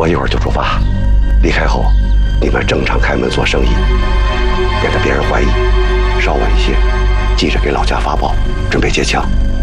我一会儿就出发，离开后，你们正常开门做生意，免得别人怀疑。稍晚一些，记着给老家发报，准备接枪。